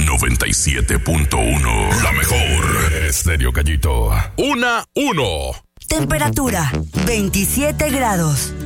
97.1. La mejor. Estéreo Gallito. 1-1. Temperatura 27 grados.